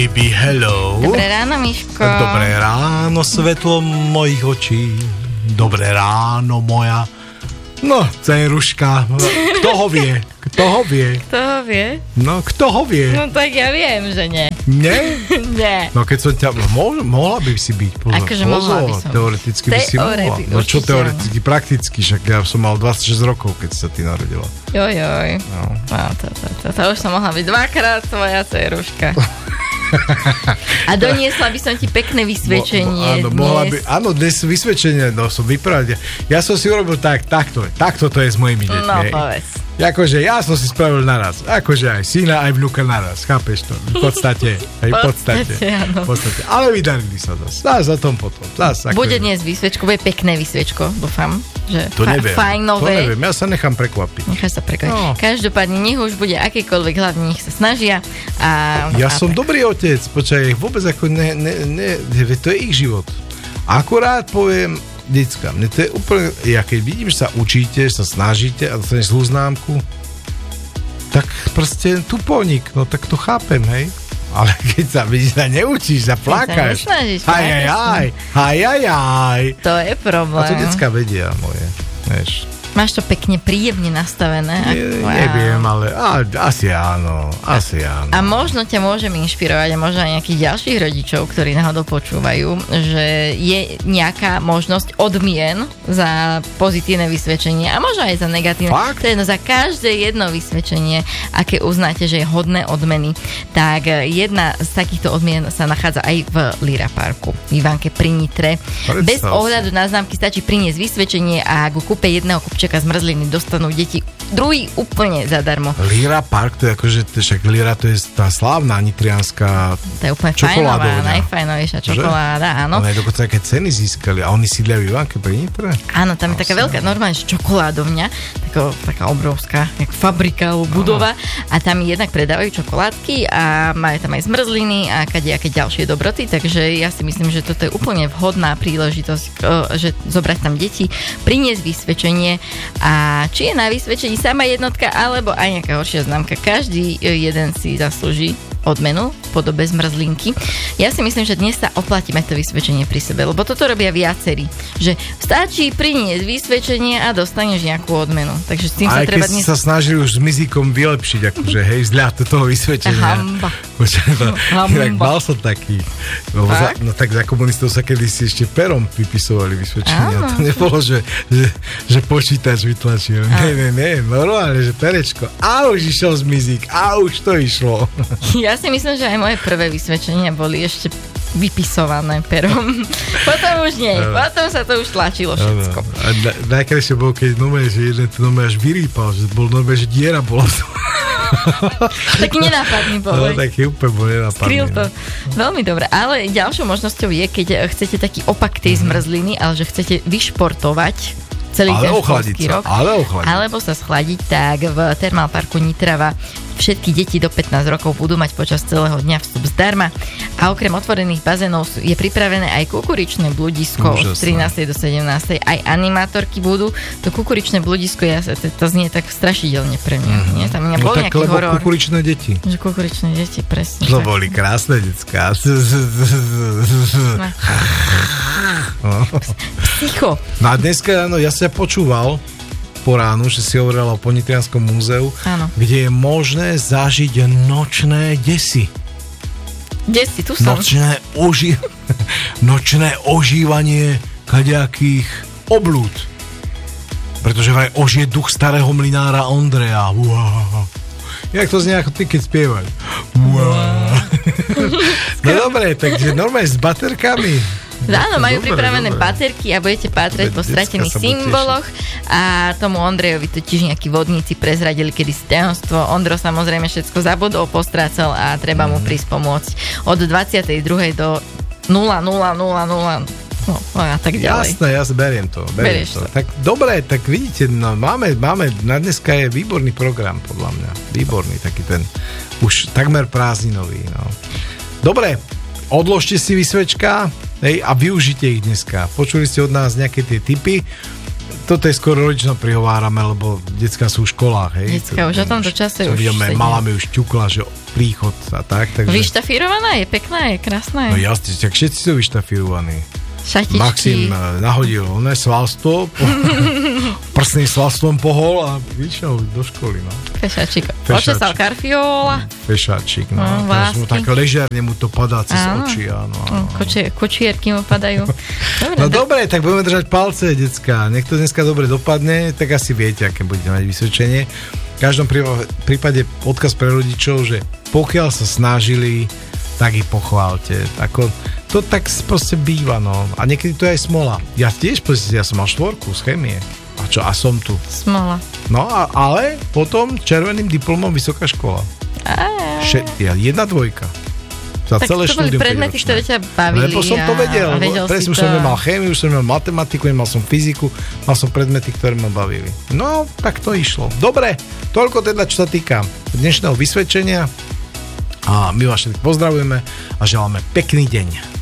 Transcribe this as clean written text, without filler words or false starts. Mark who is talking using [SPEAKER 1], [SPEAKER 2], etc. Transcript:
[SPEAKER 1] Baby, hello.
[SPEAKER 2] Dobré ráno, Miško.
[SPEAKER 1] Dobré ráno, svetlo mojich očí. Dobré ráno, moja. No, dceruška. Kto ho vie? Kto ho vie?
[SPEAKER 2] Kto ho vie?
[SPEAKER 1] No, kto ho vie?
[SPEAKER 2] No tak ja viem, že nie.
[SPEAKER 1] Nie?
[SPEAKER 2] Nie.
[SPEAKER 1] No keď som ťa... mohla by si byť. Pozor,
[SPEAKER 2] akože mohla by som.
[SPEAKER 1] Teoreticky by si mohla. No čo teoreticky? Prakticky, však ja som mal 26 rokov, keď sa ty narodila.
[SPEAKER 2] Jojoj. No. To už som mohla byť dvakrát tvoja dceruška. A doniesla by som ti pekné vysvedčenie dnes.
[SPEAKER 1] Áno, dnes vysvedčenie, no som vypravil. Ja som si urobil takto to je s mojimi deťmi.
[SPEAKER 2] No, povedz.
[SPEAKER 1] Akože ja som si spravil naraz. Akože aj syna, aj vnúka naraz. Chápeš to? V podstate. V podstate. Ale vydarili sa zase. Zás o tom potom.
[SPEAKER 2] Bude dnes vysvedčko, bude pekné vysvedčko, dúfam. Že
[SPEAKER 1] to neviem.
[SPEAKER 2] Fajnové.
[SPEAKER 1] To neviem, ja sa nechám prekvapiť.
[SPEAKER 2] Necháš sa prekvapiť. No. Každopádne, nech už bude akékoľvek, hlavne nech sa snažia.
[SPEAKER 1] Ja som dobrý otec, počkaj, vôbec ako to je ich život. Akurát poviem, decka, mne to je úplne, ja keď vidím, že sa učíte, že sa snažíte a dostaneš zlú známku, tak proste tupolník, no tak to chápem, hej. Ale keď sa vidíš, sa neučíš, sa plakáš. Hajajaj.
[SPEAKER 2] To je problém.
[SPEAKER 1] A to decka vedia moje, vieš.
[SPEAKER 2] Máš to pekne, príjemne nastavené.
[SPEAKER 1] Neviem, ale asi áno.
[SPEAKER 2] A možno ťa môžem inšpirovať a možno aj nejakých ďalších rodičov, ktorí náhodou počúvajú, že je nejaká možnosť odmien za pozitívne vysvedčenie a možno aj za negatívne.
[SPEAKER 1] Fakt?
[SPEAKER 2] To je za každé jedno vysvedčenie, aké uznáte, že je hodné odmeny. Tak jedna z takýchto odmien sa nachádza aj v Lira Parku, v Ivánke pri Nitre. Bez ohľadu na známky stačí priniesť vysvedčenie a ku kúpe jedného kupčeka zmrzliny dostanú deti druhý úplne zadarmo.
[SPEAKER 1] Lira Park, to je akože, však Lira to je tá slávna nitrianská čokoládovňa.
[SPEAKER 2] To je úplne fajnová, najfajnovejšia čokoláda, áno.
[SPEAKER 1] Ona aj dokonca také ceny získali a oni sídlia v Ivánke pri Nitre?
[SPEAKER 2] Áno, tam je taká veľká, normálne čokoládovňa, taká obrovská, jak fabrika alebo budova a tam jednak predávajú čokoládky a majú tam aj zmrzliny a kadejaké ďalšie dobroty, takže ja si myslím, že toto je úplne vhodná príležitosť, že zobrať tam deti, priniesť vysvedčenie a či je na vysvedčení sama jednotka alebo aj nejaká horšia známka, každý jeden si zaslúži odmenu v podobe zmrzlinky. Ja si myslím, že dnes sa oplatí mať to vysvedčenie pri sebe, lebo toto robia viacerí, že stačí priniesť vysvedčenie a dostaneš nejakú odmenu. Takže s tým sa treba dnes...
[SPEAKER 1] sa snažili už s mizíkom vylepšiť, akože hej, zľad toho vysvedčenia.
[SPEAKER 2] Hamba.
[SPEAKER 1] Tak mal som taký. No tak za komunistov sa kedysi ešte perom vypisovali vysvedčenia. To nebolo, že počítač vytlačil. Nie, normálne, že perečko. A už išiel z mizík. A už to išlo.
[SPEAKER 2] Ja si myslím, že aj moje prvé vysvedčenia boli ešte vypisované perom. Potom už nie. Potom sa to už tlačilo všetko.
[SPEAKER 1] A najkrajšie bolo, keď že jeden to až vyrýpal, že bol že diera bola v tom.
[SPEAKER 2] Taký nenápadný bol.
[SPEAKER 1] No, taký úplne bol nenápadný.
[SPEAKER 2] Skryl to. Veľmi dobré. Ale ďalšou možnosťou je, keď chcete taký opak tej zmrzliny, ale že chcete vyšportovať celý ten školský rok. Alebo sa schladiť, tak v Thermalparku Nitrava všetky deti do 15 rokov budú mať počas celého dňa vstup zdarma a okrem otvorených bazénov je pripravené aj kukuričné bludisko od 13. do 17. Aj animátorky budú. To kukuričné bludisko, to znie tak strašidelne pre mňa. Nie? Tam mňa bol nejaký horor.
[SPEAKER 1] Kukuričné deti.
[SPEAKER 2] Že kukuričné deti, presne.
[SPEAKER 1] To boli krásne decká.
[SPEAKER 2] Psycho.
[SPEAKER 1] No a dneska, ja sa počúval po ránu, že si hovorila o Ponitrianskom múzeu, kde je možné zažiť nočné desy.
[SPEAKER 2] Desy, tu som.
[SPEAKER 1] Nočné ožívanie kadejakých oblúd. Pretože vraj ožije duch starého mlynára Ondreja. Wow. Jak to znie ako ty, keď spievaš. Wow. No dobre, takže normálne s baterkami.
[SPEAKER 2] Áno, majú pripravené baterky a budete pátrať po stratených symboloch a tomu Ondrejovi totiž nejakí vodníci prezradili kedysi tajomstvo. Ondro samozrejme všetko zabudol, postrácal a treba mu prísť pomôcť od 22. do 0000 no a tak ďalej.
[SPEAKER 1] Jasné, ja beriem to. Tak dobre, tak vidíte, no, máme, na dneska je výborný program, podľa mňa. Výborný, taký ten už takmer prázdninový. No. Dobre, odložte si vysvedčka a využite ich dneska. Počuli ste od nás nejaké tie tipy. toto je skoro rodičom prihovárame, lebo decká sú v školách, hej.
[SPEAKER 2] Decká už o tomto čase už
[SPEAKER 1] vidíme, mala mi už ťukla, že príchod a tak. Takže...
[SPEAKER 2] Vyštafírovaná je pekná, je krásna.
[SPEAKER 1] No jasne, tak všetci sú vyštafírovaní.
[SPEAKER 2] Šatičky.
[SPEAKER 1] Maxim nahodil svalstvo, prsným svalstvom pohol a vyšiel do školy, no.
[SPEAKER 2] Fešáčik. Očesal karfiola.
[SPEAKER 1] Fešáčik, no. Tak ležiarne mu to padá cez oči, áno.
[SPEAKER 2] Kočierky mu padajú.
[SPEAKER 1] Dobre, no dobre, tak budeme držať palce, decká. Nech to dneska dobre dopadne, tak asi viete, aké budete mať vysvedčenie. V každom prípade odkaz pre rodičov, že pokiaľ sa snažili, tak ich pochválte. To tak proste býva, no. A niekedy to je aj smola. Ja tiež, ja som mal 4 z chémie. A čo? A som tu.
[SPEAKER 2] Smola.
[SPEAKER 1] No, ale potom červeným diplomom vysoká škola. 1-2. Za
[SPEAKER 2] tak
[SPEAKER 1] celé
[SPEAKER 2] to boli predmety, ktoré ťa bavili.
[SPEAKER 1] Lebo som to vedel. Presne, už som nemal chémiu, už som nemal matematiku, nemal som fyziku, mal som predmety, ktoré ma bavili. No, tak to išlo. Dobre, toľko teda, čo sa týka dnešného vysvedčenia. A my vás všetkých pozdravujeme a želáme pekný deň.